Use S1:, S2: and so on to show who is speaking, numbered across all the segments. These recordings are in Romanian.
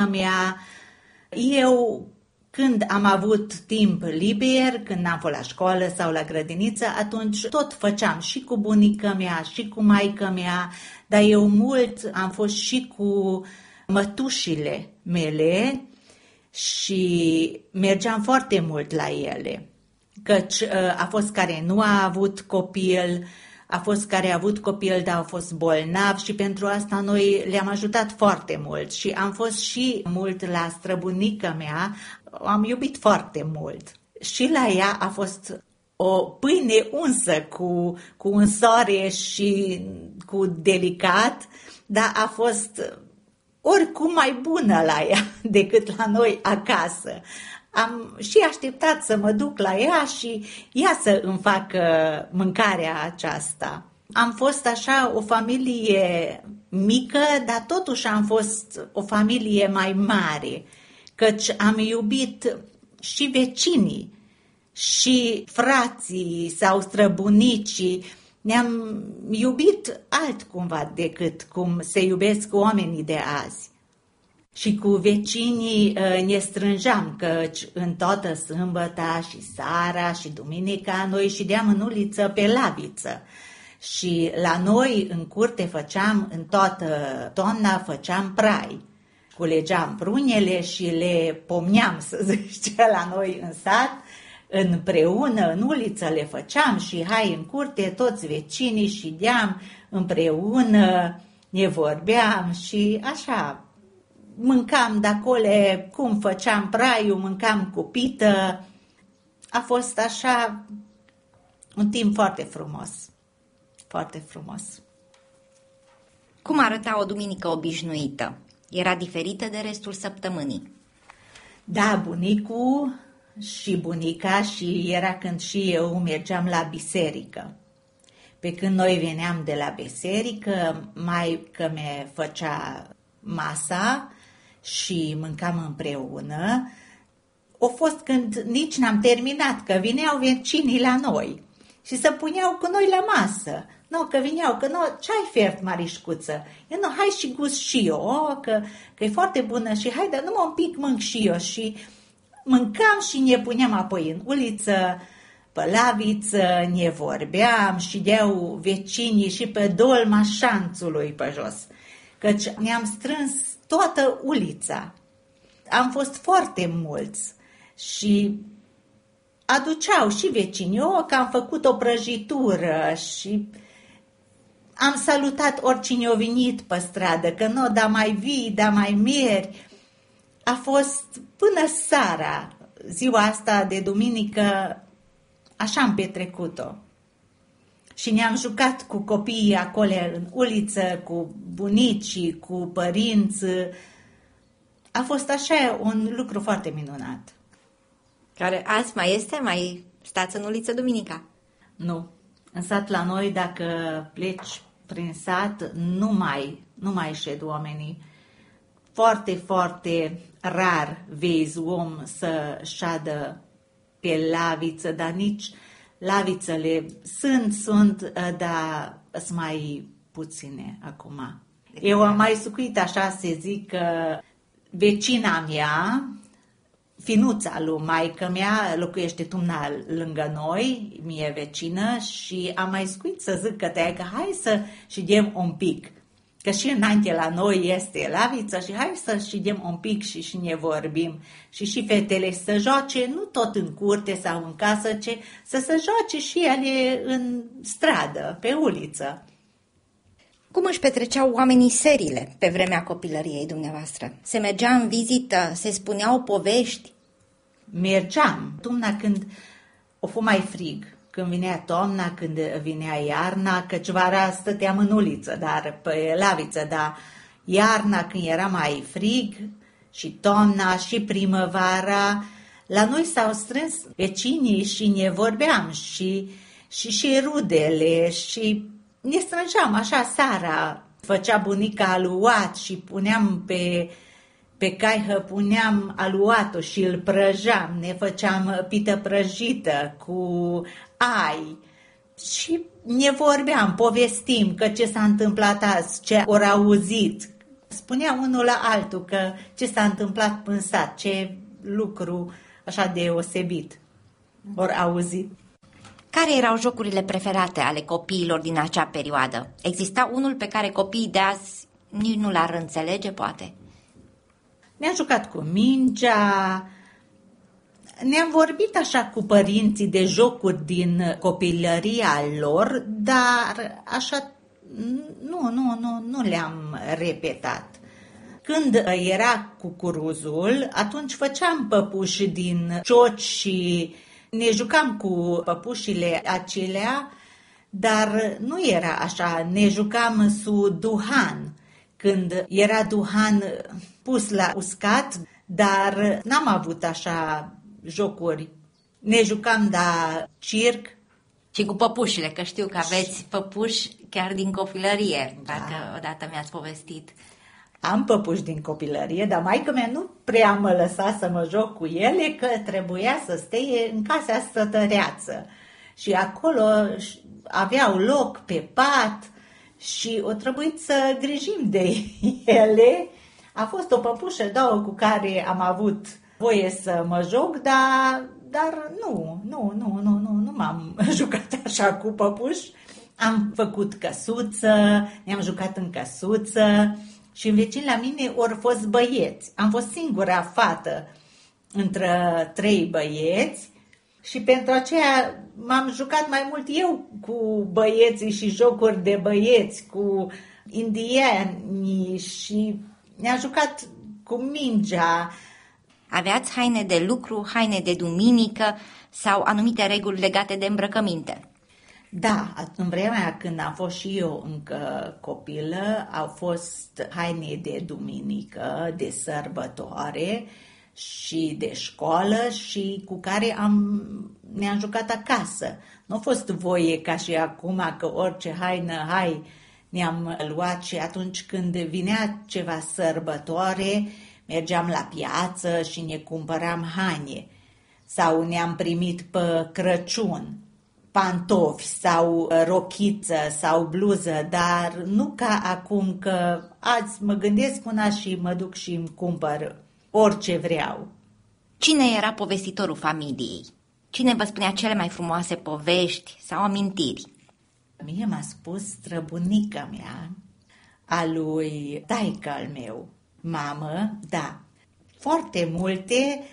S1: mea. Eu, când am avut timp liber, când am fost la școală sau la grădiniță, atunci tot făceam și cu bunica mea și cu maica mea, dar eu mult am fost și cu mătușile mele și mergeam foarte mult la ele. Căci a fost care nu a avut copil, a fost care a avut copil, dar a fost bolnav și pentru asta noi le-am ajutat foarte mult. Și am fost și mult la străbunica mea, am iubit foarte mult. Și la ea a fost o pâine unsă cu un soare și cu delicat, dar a fost oricum mai bună la ea decât la noi acasă. Am și așteptat să mă duc la ea și ea să îmi facă mâncarea aceasta. Am fost așa o familie mică, dar totuși am fost o familie mai mare, căci am iubit și vecinii, și frații sau străbunicii. Ne-am iubit altcumva decât cum se iubesc oamenii de azi. Și cu vecinii ne strângeam, căci în toată sâmbăta și seara și duminica noi ședeam în uliță pe laviță. Și la noi în curte făceam, în toată toamna făceam prai. Culegeam prunele și le pomneam, să zice, la noi în sat, împreună, în uliță le făceam și hai în curte, toți vecinii ședeam împreună, ne vorbeam și așa. Mâncam de acolo cum făceam praiul, mâncam cu pită. A fost așa un timp foarte frumos, foarte frumos.
S2: Cum arăta o duminică obișnuită? Era diferită de restul săptămânii?
S1: Da, bunicul și bunica și era când și eu mergeam la biserică. Pe când noi veneam de la biserică, maică mea făcea masa și mâncam împreună. A fost când nici n-am terminat, că vineau vecinii la noi și se puneau cu noi la masă. Nu, că vineau, că nu, ce-ai fert, Marișcuță? Eu, nu, hai și gust și eu, că e foarte bună și hai, dar numai un pic mânc și eu. Și mâncam și ne puneam apoi în uliță, pe laviță, ne vorbeam și deau vecinii și pe dolma șanțului pe jos. Căci ne-am strâns toată ulița. Am fost foarte mulți și aduceau și vecinii, că am făcut o prăjitură și am salutat oricine a venit pe stradă, că nu, da mai vii, da mai meri. A fost până seara, ziua asta de duminică, așa am petrecut-o. Și ne-am jucat cu copiii acolo în uliță, cu bunicii, cu părinți. A fost așa un lucru foarte minunat.
S2: Care azi mai este? Mai stați în uliță duminica?
S1: Nu. În sat la noi, dacă pleci prin sat, nu mai șed oamenii. Foarte, foarte rar vezi om să șadă pe laviță, dar nici lavițele sunt, dar sunt mai puține acum. Eu am mai sucuit așa să zic că vecina mea, finuța lui maică mea, locuiește tumna lângă noi, mie vecină, și am mai scuit să zic că hai să ședem un pic. Că și înainte la noi este laviță și hai să ședem un pic și ne vorbim. Și fetele să joace, nu tot în curte sau în casă, ci să se joace și ele în stradă, pe uliță.
S2: Cum își petreceau oamenii serile pe vremea copilăriei dumneavoastră? Se mergea în vizită, se spuneau povești?
S1: Mergeam. Toamna când o fu mai frig, când vinea toamna, când vinea iarna, căci vara stăteam în uliță, dar pe laviță, dar iarna când era mai frig și toamna și primăvara, la noi s-au strâns vecinii și ne vorbeam și rudele și ne strângeam așa seara. Făcea bunica aluat și puneam pe caihă, puneam aluatul și îl prăjeam. Ne făceam pită prăjită cu ai și ne vorbeam, povestim că ce s-a întâmplat azi, ce ori auzit. spunea unul la altul că ce s-a întâmplat în sat, ce lucru așa deosebit ori auzit.
S2: Care erau jocurile preferate ale copiilor din acea perioadă? Exista unul pe care copiii de azi nici nu l-ar înțelege, poate?
S1: Ne-am jucat cu mingea, ne-am vorbit așa cu părinții de jocuri din copilăria lor, dar așa nu le-am repetat. Când era cucuruzul, atunci făceam păpuși din cioci și ne jucam cu păpușile acelea, dar nu era așa, ne jucam sub duhan, când era duhan pus la uscat, dar n-am avut așa jocuri. Ne jucam la circ.
S2: Și cu păpușile, că știu că aveți păpuși chiar din copilărie,
S1: Da.
S2: dacă odată mi-ați povestit.
S1: Am păpuși din copilărie, dar maică-mea nu prea mă lăsa să mă joc cu ele, că trebuia să stea în casa stătăreață. Și acolo aveau loc pe pat și o trebuit să grijim de ele. A fost o păpușă, două cu care am avut voie să mă joc, dar nu m-am jucat așa cu păpuși. Am făcut căsuță, ne-am jucat în căsuță și în vecin la mine ori fost băieți. Am fost singura fată între 3 băieți și pentru aceea m-am jucat mai mult eu cu băieții și jocuri de băieți, cu indieni și ne-am jucat cu mingea.
S2: Aveați haine de lucru, haine de duminică sau anumite reguli legate de îmbrăcăminte?
S1: Da, în vremea când am fost și eu încă copilă, au fost haine de duminică, de sărbătoare și de școală și cu care ne-am jucat acasă. Nu a fost voie ca și acum că orice haină, ne-am luat și atunci când vinea ceva sărbătoare, mergeam la piață și ne cumpăram haine sau ne-am primit pe Crăciun pantofi sau rochiță sau bluză, dar nu ca acum că azi mă gândesc una și mă duc și îmi cumpăr orice vreau.
S2: Cine era povestitorul familiei? Cine vă spunea cele mai frumoase povești sau amintiri?
S1: Mie m-a spus străbunica mea, a lui taică-al meu, mamă, da, foarte multe,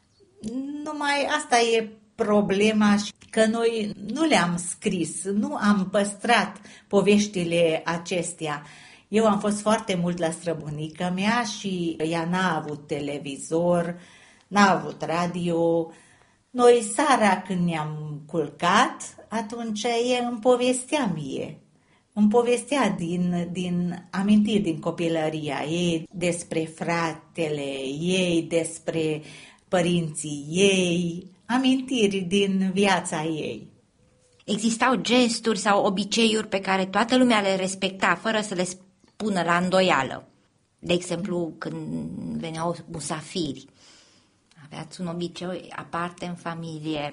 S1: numai asta e problema, că noi nu le-am scris, nu am păstrat poveștile acestea. Eu am fost foarte mult la străbunica mea și ea n-a avut televizor, n-a avut radio. Noi seara când ne-am culcat, atunci ea îmi povestea mie. Îmi povestea din amintiri din copilăria ei, despre fratele ei, despre părinții ei, amintiri din viața ei.
S2: Existau gesturi sau obiceiuri pe care toată lumea le respecta fără să le spună la îndoială. De exemplu, când veneau musafiri, aveați un obicei aparte în familie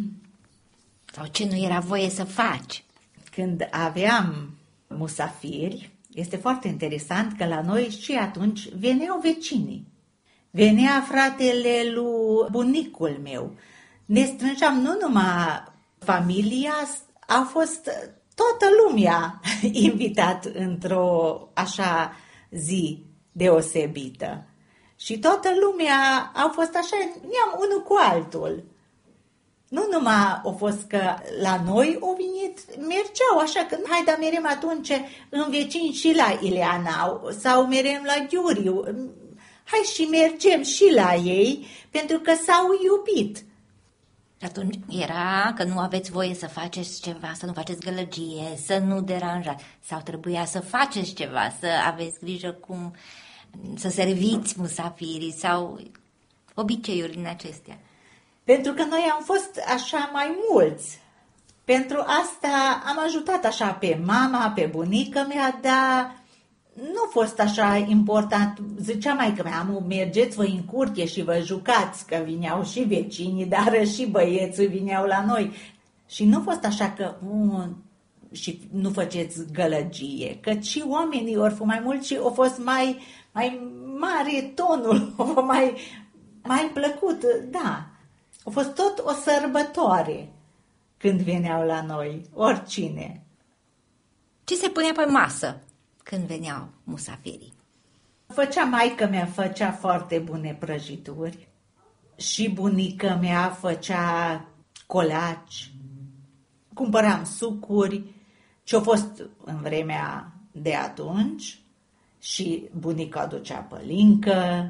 S2: sau ce nu era voie să faci?
S1: Când aveam musafiri, este foarte interesant că la noi și atunci veneau vecinii. Venea fratele lui bunicul meu. Ne strângeam nu numai familia, a fost toată lumea invitat într-o așa zi deosebită. Și toată lumea a fost așa, ne-am unul cu altul. Nu numai a fost că la noi au venit, mergeau așa că hai da merem atunci în vecini și la Ileana sau merem la Giuriu. Hai și mergem și la ei pentru că s-au iubit.
S2: Atunci era că nu aveți voie să faceți ceva, să nu faceți gălăgie, să nu deranjați, sau trebuia să faceți ceva, să aveți grijă cum să serviți musafirii sau obiceiuri din acestea.
S1: Pentru că noi am fost așa mai mulți. Pentru asta am ajutat așa pe mama, pe bunica mea, dar nu a fost așa important. Zicea maică-mea, mergeți voi în curte și vă jucați, că vineau și vecinii, dar și băieții vineau la noi. Și nu a fost așa că și nu faceți gălăgie, că și oamenii ori mai mult și au fost mai mare tonul, mai plăcut, da. A fost tot o sărbătoare când veneau la noi, oricine.
S2: Ce se punea pe masă când veneau musafirii?
S1: Maică mea făcea foarte bune prăjituri și bunica mea făcea colaci. Cumpăram sucuri, ce-a fost în vremea de atunci, și bunica aducea pălincă,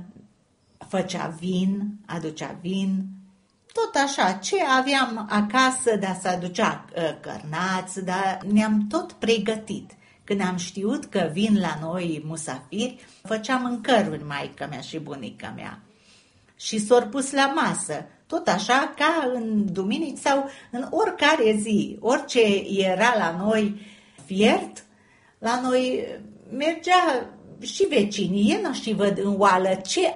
S1: aducea vin, tot așa, ce aveam acasă, dar să aducea cărnați, dar ne-am tot pregătit. Când am știut că vin la noi musafiri, făceam mâncăruri maică mea și bunica mea. Și s-au pus la masă, tot așa ca în duminică sau în oricare zi. Orice era la noi fiert, la noi mergea și vecinii, nu și văd în oală ce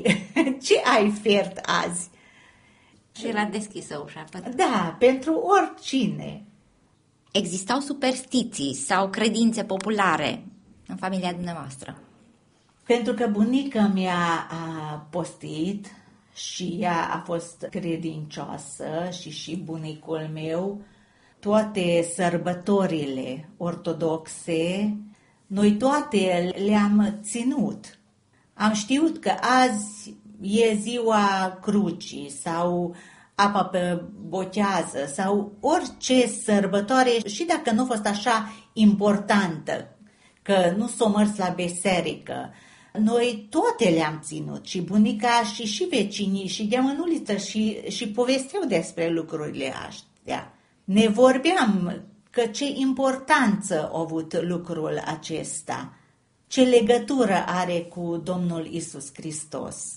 S1: ai fiert azi.
S2: Și era deschisă ușa.
S1: Da, pentru oricine.
S2: Existau superstiții sau credințe populare în familia dumneavoastră?
S1: Pentru că bunica mea a postit și ea a fost credincioasă și bunicul meu, toate sărbătorile ortodoxe, noi toate le-am ținut. Am știut că azi e ziua crucii sau apa pe botează sau orice sărbătoare, și dacă nu a fost așa importantă, că nu s-o mers la biserică, noi toate le-am ținut, și bunica și vecinii și de-amănuliță și povesteau despre lucrurile astea. Ne vorbeam că ce importanță a avut lucrul acesta, ce legătură are cu Domnul Iisus Hristos.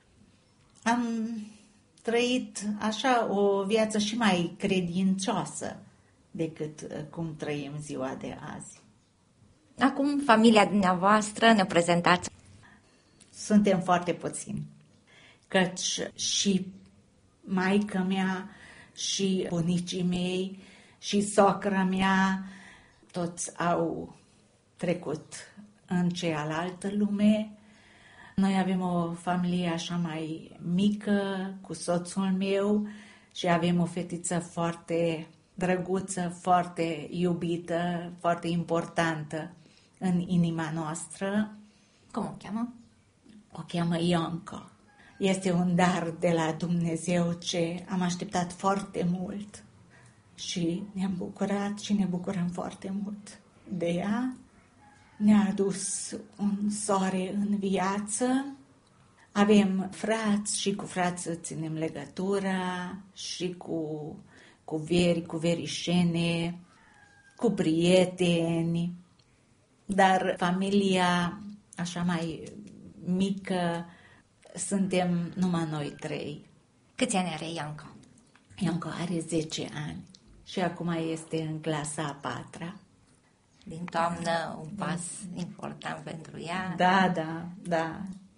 S1: Am trăit așa o viață și mai credincioasă decât cum trăim ziua de azi.
S2: Acum, familia dumneavoastră, ne prezentați.
S1: Suntem foarte puțini, căci și maică mea și bunicii mei și socra mea toți au trecut în cealaltă lume. Noi avem o familie așa mai mică cu soțul meu și avem o fetiță foarte drăguță, foarte iubită, foarte importantă în inima noastră.
S2: Cum o cheamă?
S1: O cheamă Ianca. Este un dar de la Dumnezeu ce am așteptat foarte mult și ne-am bucurat și ne bucurăm foarte mult de ea. Ne-a adus un soare în viață. Avem frați și cu frați ținem legătura și cu veri, cu verișene, cu prieteni. Dar familia așa mai mică, suntem numai noi 3.
S2: Câți ani are Ianca?
S1: Ianca are 10 ani și acum este în clasa a 4-a.
S2: Din toamnă, un pas important pentru ea.
S1: Da.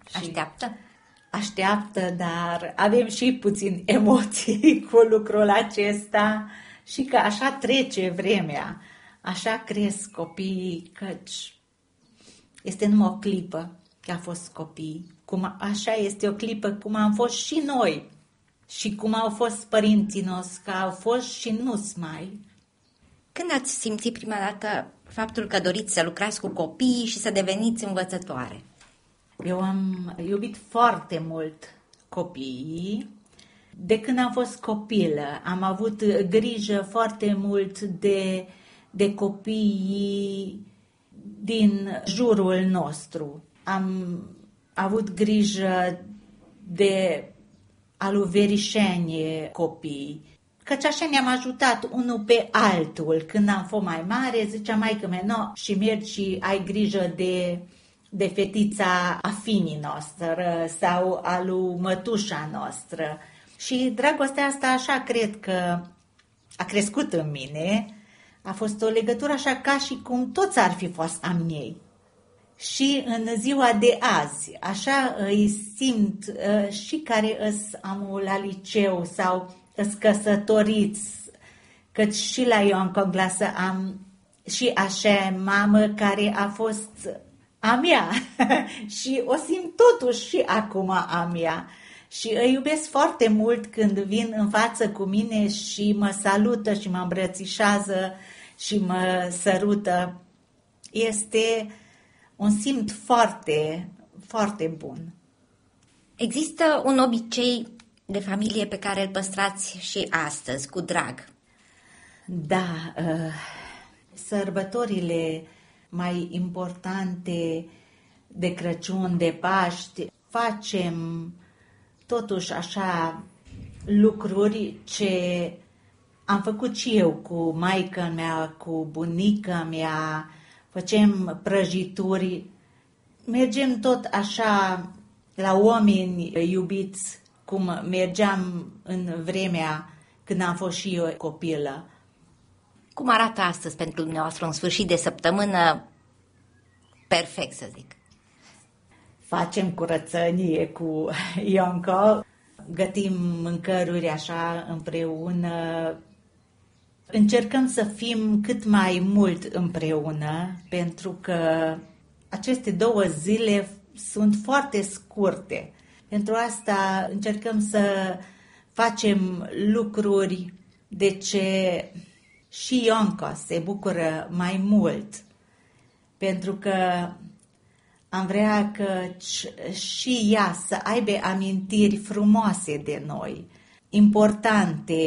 S1: Așteaptă, dar avem și puțin emoții cu lucrul acesta și că așa trece vremea, așa cresc copiii, căci este numai o clipă că a fost copii, așa este o clipă cum am fost și noi și cum au fost părinții noștri, că au fost și nu-s mai.
S2: Când ați simțit prima dată faptul că doriți să lucrați cu copiii și să deveniți învățătoare?
S1: Eu am iubit foarte mult copiii. De când am fost copilă, am avut grijă foarte mult de copiii din jurul nostru. Am avut grijă de aluverișenie copii, căci așa ne-am ajutat unul pe altul. Când am fost mai mare, zicea maică-mea, no, și mergi și ai grijă de fetița afinii noastră sau a lui mătușa noastră. Și dragostea asta așa cred că a crescut în mine. A fost o legătură așa ca și cum toți ar fi fost a miei. Și în ziua de azi, așa îi simt și care am la liceu sau îs căsătoriți, căci și la Ioan Coglasă am și așa mamă care a fost a mea și o simt totuși și acum a mea. Și îi iubesc foarte mult când vin în față cu mine și mă salută și mă îmbrățișează și mă sărută. Este un simt foarte, foarte bun.
S2: Există un obicei de familie pe care îl păstrați și astăzi, cu drag?
S1: Da, sărbătorile mai importante de Crăciun, de Paști, facem totuși așa lucruri ce am făcut și eu cu maica mea, cu bunica mea, facem prăjituri, mergem tot așa la oameni iubiți, cum mergeam în vremea când am fost și eu copilă.
S2: Cum arată astăzi pentru dumneavoastră un sfârșit de săptămână perfect, să zic?
S1: Facem curățenie cu Ionco, gătim mâncăruri așa împreună, încercăm să fim cât mai mult împreună, pentru că aceste 2 zile sunt foarte scurte. Pentru asta încercăm să facem lucruri de ce și Ionco se bucură mai mult, pentru că am vrea că și ea să aibă amintiri frumoase de noi, importante.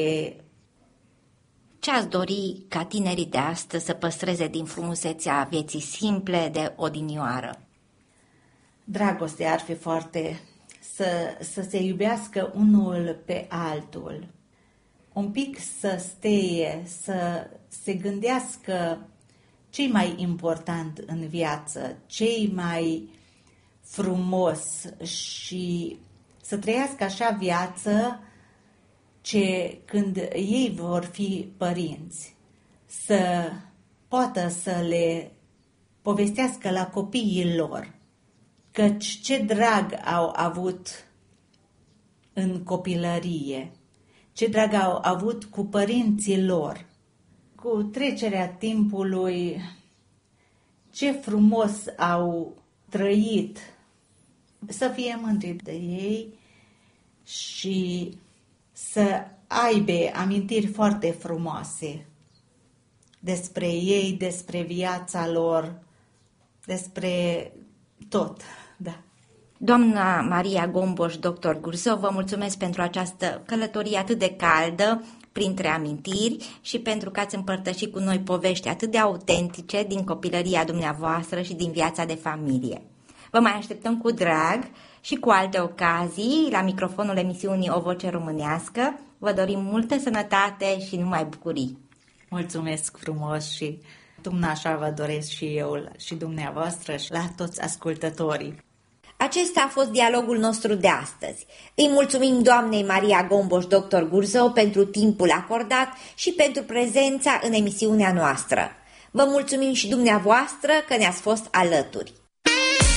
S2: Ce ați dori ca tinerii de astăzi să păstreze din frumusețea vieții simple de odinioară?
S1: Dragostea ar fi foarte, să se iubească unul pe altul. Un pic să steie, să se gândească ce mai important în viață, ce mai frumos și să trăiască așa viață ce când ei vor fi părinți, să poată să le povestească la copiii lor, căci ce drag au avut în copilărie, ce drag au avut cu părinții lor. Cu trecerea timpului, ce frumos au trăit, să fie mândri de ei și să aibă amintiri foarte frumoase despre ei, despre viața lor, despre tot, da.
S2: Doamna Maria Gomboș, doctor Gurzou, vă mulțumesc pentru această călătorie atât de caldă printre amintiri și pentru că ați împărtășit cu noi povești atât de autentice din copilăria dumneavoastră și din viața de familie. Vă mai așteptăm cu drag și cu alte ocazii la microfonul emisiunii O Voce Românească. Vă dorim multă sănătate și numai bucurii.
S1: Mulțumesc frumos și așa vă doresc și eu și dumneavoastră și la toți ascultătorii.
S2: Acesta a fost dialogul nostru de astăzi. Îi mulțumim doamnei Maria Gomboș, doctor Gurzou, pentru timpul acordat și pentru prezența în emisiunea noastră. Vă mulțumim și dumneavoastră că ne-ați fost alături.